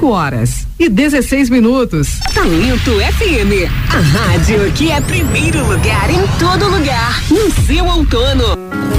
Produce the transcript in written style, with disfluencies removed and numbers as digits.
5h16. Talento FM, a rádio que é primeiro lugar em todo lugar, no seu outono.